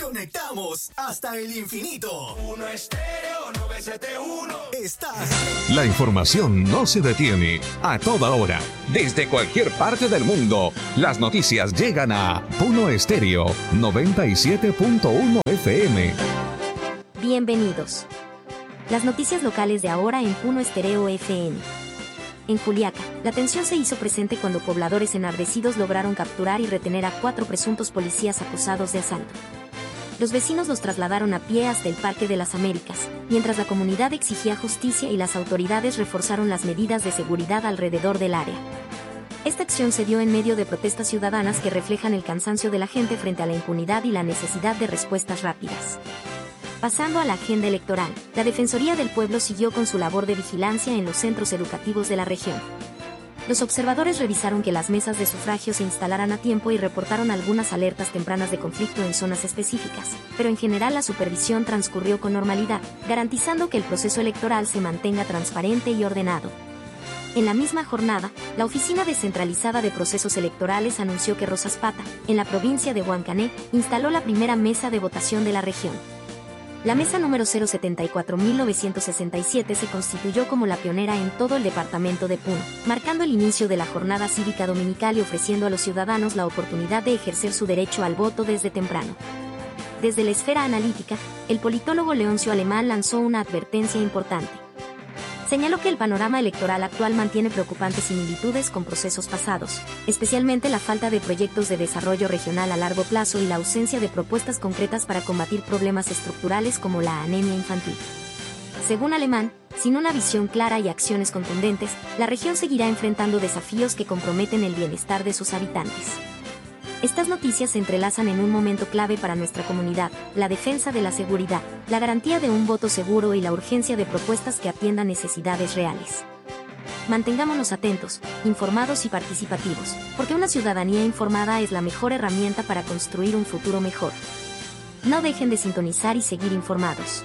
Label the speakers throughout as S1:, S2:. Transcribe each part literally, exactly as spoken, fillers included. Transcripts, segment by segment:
S1: Conectamos hasta el infinito.
S2: Uno Estéreo novecientos setenta y uno.
S1: Estás.
S3: La información no se detiene. A toda hora, desde cualquier parte del mundo, las noticias llegan a Uno Estéreo noventa y siete punto uno F M.
S4: Bienvenidos. Las noticias locales de ahora en Uno Estéreo F M. En Juliaca, la tensión se hizo presente cuando pobladores enardecidos lograron capturar y retener a cuatro presuntos policías acusados de asalto. Los vecinos los trasladaron a pie hasta el Parque de las Américas, mientras la comunidad exigía justicia y las autoridades reforzaron las medidas de seguridad alrededor del área. Esta acción se dio en medio de protestas ciudadanas que reflejan el cansancio de la gente frente a la impunidad y la necesidad de respuestas rápidas. Pasando a la agenda electoral, la Defensoría del Pueblo siguió con su labor de vigilancia en los centros educativos de la región. Los observadores revisaron que las mesas de sufragio se instalaran a tiempo y reportaron algunas alertas tempranas de conflicto en zonas específicas, pero en general la supervisión transcurrió con normalidad, garantizando que el proceso electoral se mantenga transparente y ordenado. En la misma jornada, la Oficina Descentralizada de Procesos Electorales anunció que Rosas Pata, en la provincia de Huancané, instaló la primera mesa de votación de la región. La mesa número cero setenta y cuatro mil novecientos sesenta y siete se constituyó como la pionera en todo el departamento de Puno, marcando el inicio de la jornada cívica dominical y ofreciendo a los ciudadanos la oportunidad de ejercer su derecho al voto desde temprano. Desde la esfera analítica, el politólogo Leoncio Alemán lanzó una advertencia importante. Señaló que el panorama electoral actual mantiene preocupantes similitudes con procesos pasados, especialmente la falta de proyectos de desarrollo regional a largo plazo y la ausencia de propuestas concretas para combatir problemas estructurales como la anemia infantil. Según Alemán, sin una visión clara y acciones contundentes, la región seguirá enfrentando desafíos que comprometen el bienestar de sus habitantes. Estas noticias se entrelazan en un momento clave para nuestra comunidad, la defensa de la seguridad, la garantía de un voto seguro y la urgencia de propuestas que atiendan necesidades reales. Mantengámonos atentos, informados y participativos, porque una ciudadanía informada es la mejor herramienta para construir un futuro mejor. No dejen de sintonizar y seguir informados.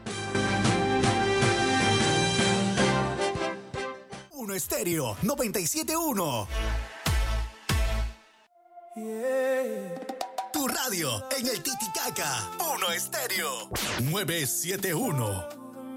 S1: Uno Estéreo noventa y siete punto uno.
S2: Yeah.
S1: Tu radio en el Titicaca. Uno Estéreo novecientos setenta y uno.